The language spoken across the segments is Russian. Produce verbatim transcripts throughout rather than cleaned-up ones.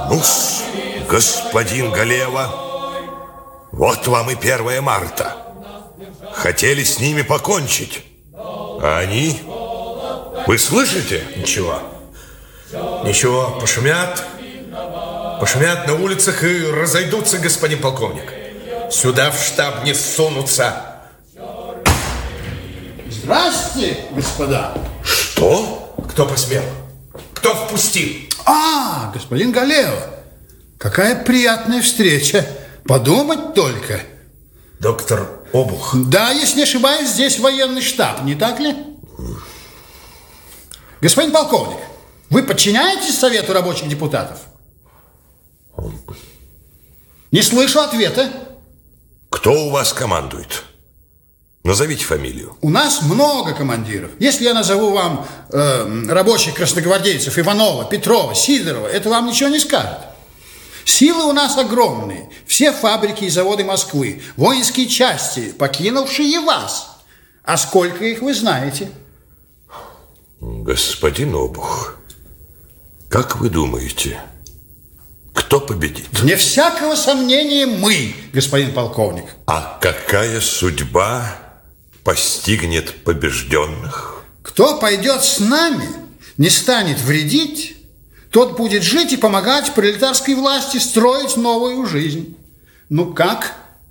Ну-с, господин Галева, вот вам и первое марта. Хотели с ними покончить, а они... Вы слышите? Ничего. Ничего, пошумят. Пошумят на улицах и разойдутся, господин полковник. Сюда в штаб не сунутся. Здравствуйте, господа. Что? Кто посмел? Кто впустил? А, господин Галева. Какая приятная встреча. Подумать только. Доктор Обух. Да, если не ошибаюсь, здесь военный штаб, не так ли? Господин полковник, вы подчиняетесь Совету рабочих депутатов? Не слышу ответа. Кто у вас командует? Назовите фамилию. У нас много командиров. Если я назову вам э, рабочих красногвардейцев Иванова, Петрова, Сидорова, это вам ничего не скажет. Силы у нас огромные. Все фабрики и заводы Москвы, воинские части, покинувшие вас. А сколько их вы знаете? Господин Обух, как вы думаете, кто победит? Вне всякого сомнения мы, господин полковник. А какая судьба постигнет побежденных? Кто пойдет с нами, не станет вредить, тот будет жить и помогать пролетарской власти строить новую жизнь. Ну как?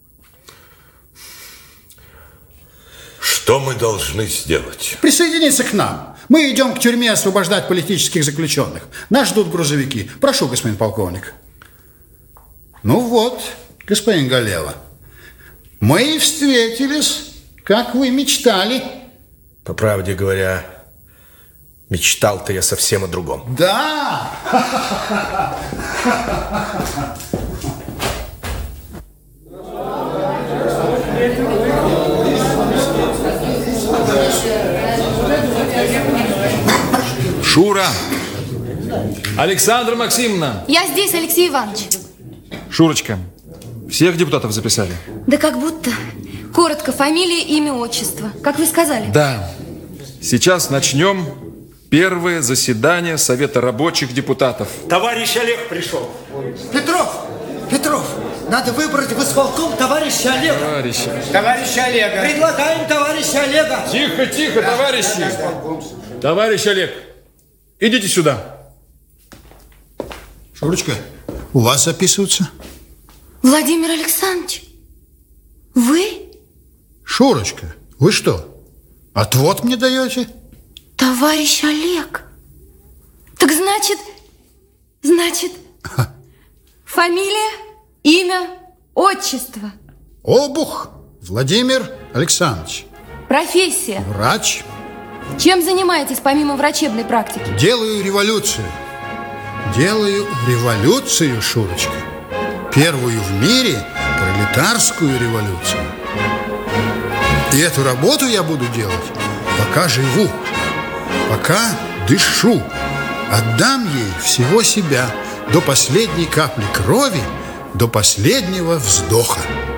Что мы должны сделать? Присоединиться к нам. Мы идем к тюрьме освобождать политических заключенных. Нас ждут грузовики. Прошу, господин полковник. Ну вот, господин Галева, мы и встретились, как вы мечтали. По правде говоря, мечтал-то я совсем о другом. Да! Шура! Александра Максимовна! Я здесь, Алексей Иванович. Шурочка, всех депутатов записали? Да как будто. Коротко, фамилия, имя, отчество. Как вы сказали. Да. Сейчас начнем первое заседание Совета рабочих депутатов. Товарищ Олег пришел. Петров! Петров! Надо выбрать в исполком товарища Олега. Товарищи. Товарища Олега. Предлагаем товарища Олега. Тихо, тихо, товарищи. Товарищ Олег, идите сюда. Шурочка, у вас записываются? Владимир Александрович, вы? Шурочка, вы что, отвод мне даете? Товарищ Олег. Так значит, значит, фамилия, имя, отчество. Обух Владимир Александрович. Профессия. Врач. Чем занимаетесь помимо врачебной практики? Делаю революцию. Делаю революцию, Шурочка. Первую в мире пролетарскую революцию. И эту работу я буду делать, пока живу, пока дышу. Отдам ей всего себя, до последней капли крови, до последнего вздоха.